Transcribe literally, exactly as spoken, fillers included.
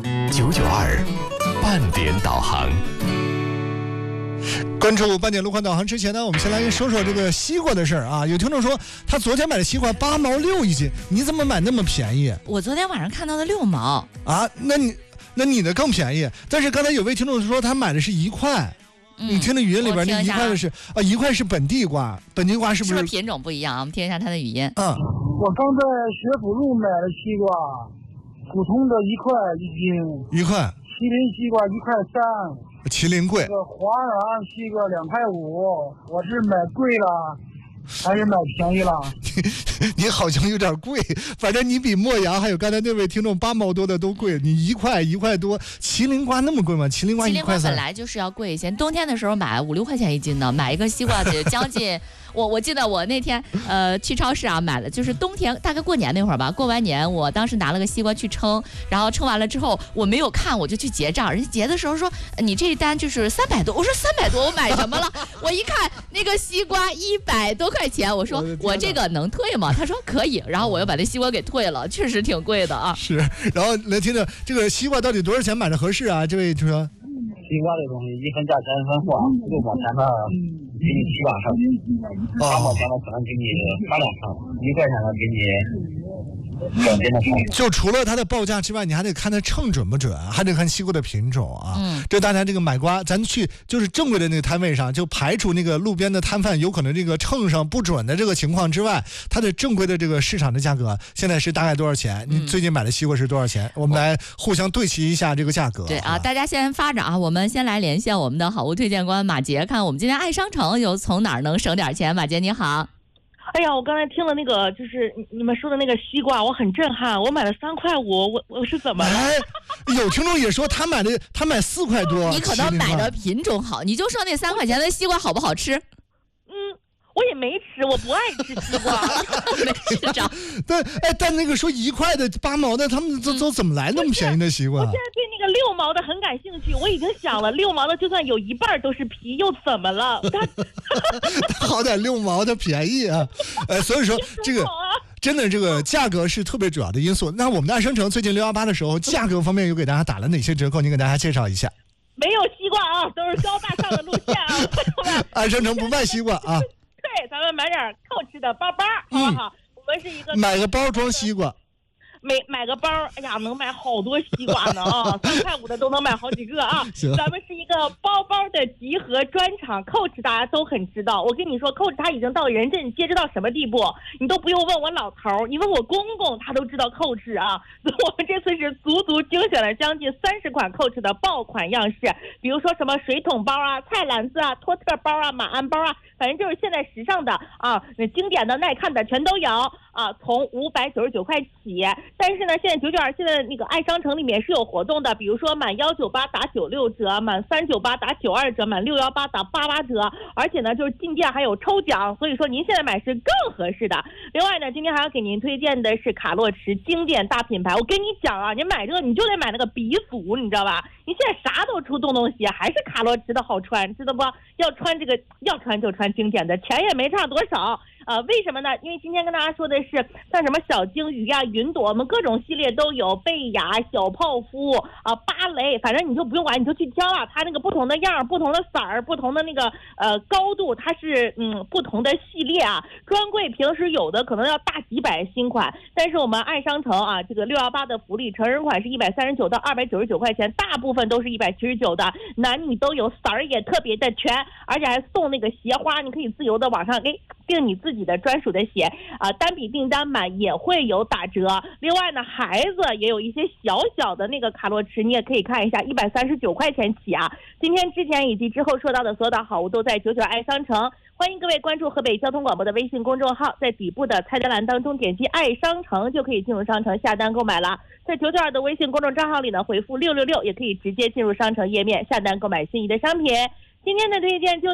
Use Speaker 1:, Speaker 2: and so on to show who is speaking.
Speaker 1: 九九二半点导航。
Speaker 2: 关注半点路况导航之前呢，我们先来说说这个西瓜的事儿啊。有听众说他昨天买的西瓜八毛六一斤，你怎么买那么便宜？
Speaker 3: 我昨天晚上看到的六毛
Speaker 2: 啊，那你那你的更便宜。但是刚才有位听众说他买的是一块。嗯、你听的语音里边那一块的是啊，一块是本地瓜，本地瓜是不是？
Speaker 3: 是不是品种不一样？我们听一下它的语音。
Speaker 2: 嗯，
Speaker 4: 我刚在学府路买的西瓜，普通的一块一斤，
Speaker 2: 一块。
Speaker 4: 麒麟西瓜一块三，
Speaker 2: 麒麟贵。
Speaker 4: 这个华南西瓜两块五，我是买贵了。还是买便宜了
Speaker 2: 你好像有点贵，反正你比莫阳还有刚才那位听众八毛多的都贵，你一块一块多。麒麟瓜那么贵吗？麒麟瓜一块三。
Speaker 3: 本来就是要贵一些，冬天的时候买五六块钱一斤呢，买一个西瓜得将近我我记得我那天呃去超市啊买了，就是冬天大概过年那会儿吧，过完年我当时拿了个西瓜去称，然后称完了之后我没有看，我就去结账，人家结的时候说你这一单就是三百多，我说三百多我买什么了？我一看那个西瓜一百多块钱，我说我, 我这个能退吗？他说可以，然后我又把那西瓜给退了，确实挺贵的啊。
Speaker 2: 是，然后来听听这个西瓜到底多少钱买着合适啊？这位就说。
Speaker 4: 西瓜这东西一分价钱一分货，六毛钱的给你七八成，八毛钱的可能给你八两成，一块钱的给你。
Speaker 2: 就除了它的报价之外，你还得看它称准不准，还得看西瓜的品种啊。
Speaker 3: 嗯，
Speaker 2: 这大家这个买瓜，咱去就是正规的那个摊位上，就排除那个路边的摊贩有可能这个称上不准的这个情况之外，它的正规的这个市场的价格现在是大概多少钱？你最近买的西瓜是多少钱？我们来互相对齐一下这个价格。
Speaker 3: 对啊，大家先发着啊，我们先来连线我们的好物推荐官马杰，看我们今天爱商城有从哪儿能省点钱。马杰你好。
Speaker 5: 哎呀，我刚才听了那个，就是你们说的那个西瓜，我很震撼。我买了三块五，我我是怎么了？
Speaker 2: 哎，有听众也说他买的，他买四块多。
Speaker 3: 你可能买的品种好，你就说那三块钱的西瓜好不好吃？
Speaker 5: 嗯，我也没吃，我不爱吃西瓜，
Speaker 3: 没吃着。
Speaker 2: 但哎，但那个说一块的、八毛的，他们都都怎么来那么便宜的西瓜？
Speaker 5: 我现在对那个六毛的很感兴趣，我已经想了，六毛的就算有一半都是皮，又怎么了？
Speaker 2: 他好歹六毛的便宜啊，呃，所以说这个真的这个价格是特别主要的因素。那我们的爱商城最近六幺八的时候，价格方面有给大家打了哪些折扣？你给大家介绍一下。
Speaker 5: 没有西瓜啊，都是高大上的路线啊。
Speaker 2: 爱商城不卖西瓜啊。
Speaker 5: 对，咱们买点扣吃的包包，好不好？嗯、我们是一个
Speaker 2: 买个包装西瓜。
Speaker 5: 买买个包，哎呀，能买好多西瓜呢啊！三块五的都能买好几个啊！咱们是一个包包的集合专场 ，Coach 大家都很知道。我跟你说 ，Coach 他已经到人尽皆知到什么地步，你都不用问我老头，你问我公公，他都知道 Coach 啊。我们这次是足足精选了将近三十款 Coach 的爆款样式，比如说什么水桶包啊、菜篮子啊、托特包啊、马鞍包啊，反正就是现在时尚的啊、那经典的、耐看的全都有啊，从五百九十九块起。但是呢，现在九九二现在那个爱商城里面是有活动的，比如说满幺九八打九六折，满三九八打九二折，满六幺八打八八折，而且呢就是进店还有抽奖，所以说您现在买是更合适的。另外呢，今天还要给您推荐的是卡洛驰经典大品牌。我跟你讲啊，你买这个你就得买那个鼻祖，你知道吧？你现在啥都出洞洞鞋，还是卡洛驰的好穿，知道不？要穿这个要穿就穿经典的，钱也没差多少。呃，为什么呢？因为今天跟大家说的是像什么小鲸鱼呀、云朵，我们各种系列都有，贝雅、小泡芙啊、芭蕾，反正你就不用管，你就去挑啊。它那个不同的样、不同的色儿、不同的那个呃高度，它是嗯不同的系列啊。专柜平时有的可能要大几百新款，但是我们爱商城啊，这个六幺八的福利，成人款是一百三十九到二百九十九块钱，大部分都是一百七十九的，男女都有，色儿也特别的全，而且还送那个鞋花，你可以自由的往上给订你自己。自己的专属的鞋啊、呃，单笔订单满也会有打折。另外呢，孩子也有一些小小的那个卡洛驰，你也可以看一下，一百三十九块钱起啊。今天之前以及之后说到的所有的好物都在九九爱商城，欢迎各位关注河北交通广播的微信公众号，在底部的菜单栏当中点击爱商城就可以进入商城下单购买了。在九九二的微信公众账号里呢，回复六六六也可以直接进入商城页面下单购买心仪的商品。今天的推荐就